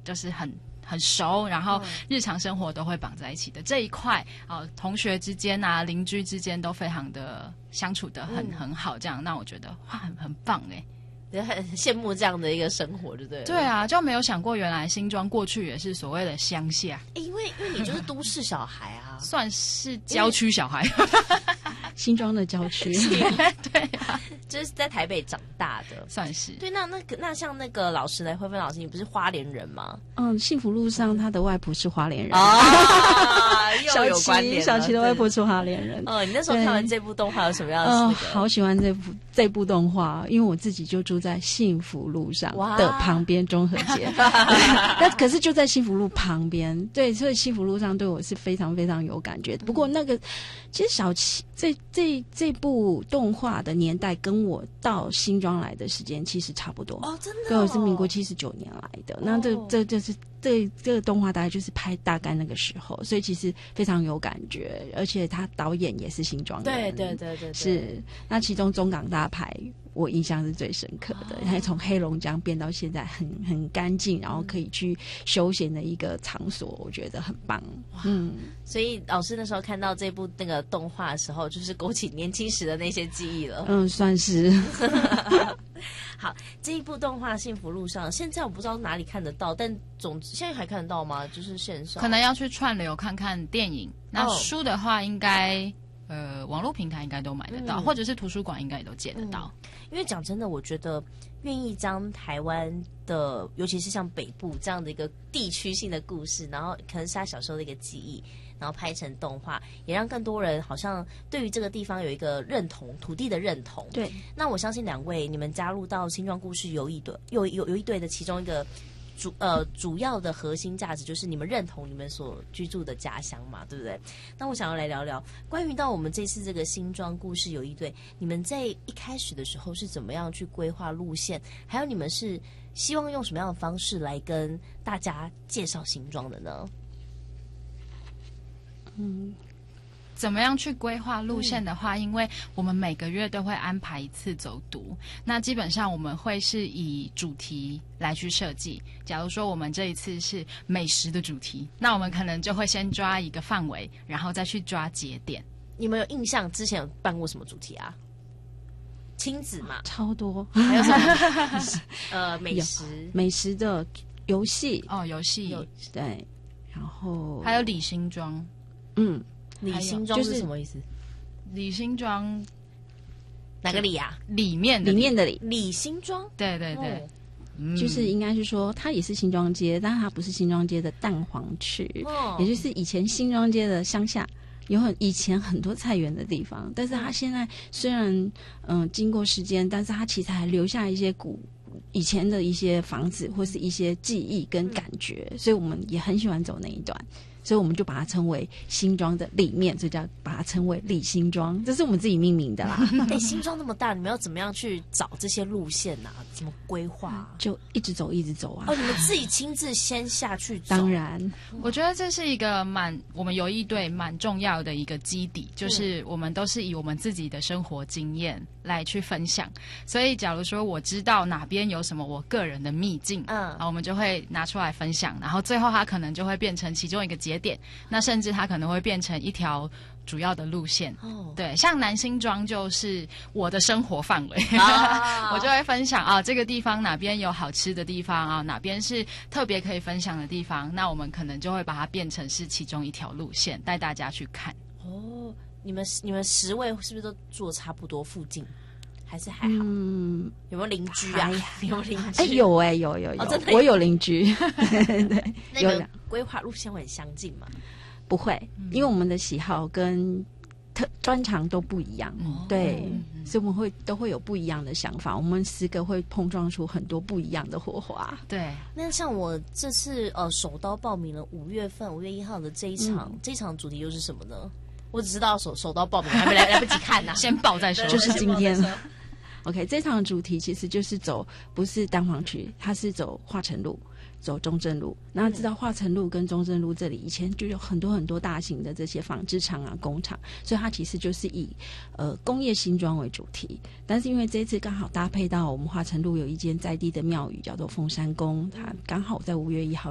就是很熟，然后日常生活都会绑在一起的这一块，同学之间啊，邻居之间都非常的相处的很好，这样，那我觉得哇，很棒哎。 也很羡慕这样的一个生活，对不对？ 对啊，就没有想过原来新庄过去也是所谓的乡下， 因为你就是都市小孩啊， 算是郊区小孩， 新庄的郊区， 对啊， 就是在台北长大的， 算是。 对，那像那个老师呢，慧芬老师，你不是花莲人吗？ 幸福路上他的外婆是花莲人又有关联了。 小琪的外婆是花莲人。 你那时候看完这部动画有什么样的？ 好喜欢这部动画，因为我自己就住在幸福路上的旁边中和街，那可是就在幸福路旁边，对，所以幸福路上对我是非常非常有感觉的。不过那个其实小琪这部动画的年代跟我到新庄来的时间其实差不多真的对，我是民国79年来的。那这就是这个动画大概就是拍大概那个时候，所以其实非常有感觉，而且他导演也是新庄人， 对， 是。那其中中港大排我印象是最深刻的，它从黑龙江变到现在很干净，然后可以去休闲的一个场所，我觉得很棒。 所以老师那时候看到这部那个动画的时候，就是勾起年轻时的那些记忆了。 算是。 好，这一部动画《幸福路上》，现在我不知道哪里看得到，但现在还看得到吗？就是线上， 可能要去串流看看电影。那书的话，应该网络平台应该都买得到，或者是图书馆应该也都借得到。 因为讲真的，我觉得愿意将台湾的，尤其是像北部这样的一个地区性的故事，然后可能是他小时候的一个记忆，然后拍成动画，也让更多人好像对于这个地方有一个认同，土地的认同。 对， 那我相信两位你们加入到新庄故事有一队的其中一个主要的核心价值就是你们认同你们所居住的家乡嘛，对不对？那我想要来聊聊关于到我们这次这个新庄故事有一队，你们在一开始的时候是怎么样去规划路线，还有你们是希望用什么样的方式来跟大家介绍新庄的呢？ 怎么样去规划路线的话，因为我们每个月都会安排一次走读，那基本上我们会是以主题来去设计。假如说我们这一次是美食的主题，那我们可能就会先抓一个范围，然后再去抓节点。 你们有印象之前有办过什么主题啊？亲子嘛， 超多。 还有什么？ 美食的游戏游戏对，然后还有李新庄。 李新庄是什么意思？ 李新庄哪个李啊？ 里面的里。 李新庄， 对对对， 就是应该是说它也是新庄街，但是它不是新庄街的蛋黄区，也就是以前新庄街的乡下。以前很多菜园的地方，但是它现在虽然经过时间，但是它其实还留下一些以前的一些房子或是一些记忆跟感觉，所以我们也很喜欢走那一段。所以我们就把它称为新庄的里面，所以叫把它称为李新庄，这是我们自己命名的啦。 新庄那么大，你们要怎么样去找这些路线啊？怎么规划就一直走啊。 你们自己亲自先下去走。 当然， 我觉得这是一个我们游艺队蛮重要的一个基底，就是我们都是以我们自己的生活经验来去分享。所以假如说我知道哪边有什么我个人的秘境，我们就会拿出来分享，然后最后它可能就会变成其中一个节点，那甚至它可能会变成一条主要的路线。对，像南新庄就是我的生活范围，我就会分享这个地方哪边有好吃的地方哪边是特别可以分享的地方，那我们可能就会把它变成是其中一条路线，带大家去看。 你们10位是不是都住的差不多附近？还是还好？有没有邻居啊？有没有邻居？ 有真的，我有邻居。对， 那你们规划路线会很相近吗？ 不会，因为我们的喜好跟专长都不一样，对，所以我们都会有不一样的想法。我们10个会碰撞出很多不一样的火花。 对， 那像我这次手刀报名了5月1号的这一场，这场主题又是什么呢？我只知道手刀报名，还没来不及看呢， 先报再说。 就是今天。OK， 这场的主题其实就是不是蛋黄区，它是走化成路，走中正路。那知道化成路跟中正路这里以前就有很多很多大型的这些纺织厂工厂，所以它其实就是以工业新庄为主题。但是因为这一次刚好搭配到我们化成路有一间在地的庙宇叫做凤山宫，它刚好在5月1号